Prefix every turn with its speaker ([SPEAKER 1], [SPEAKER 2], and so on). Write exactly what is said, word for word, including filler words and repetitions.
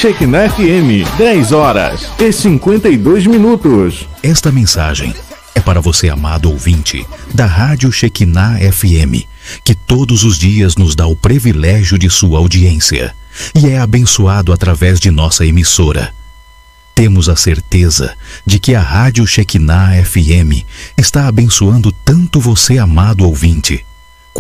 [SPEAKER 1] Shekinah F M, dez horas e cinquenta e dois minutos.
[SPEAKER 2] Esta mensagem é para você, amado ouvinte da Rádio Shekinah F M, que todos os dias nos dá o privilégio de sua audiência e é abençoado através de nossa emissora. Temos a certeza de que a Rádio Shekinah F M está abençoando tanto você, amado ouvinte,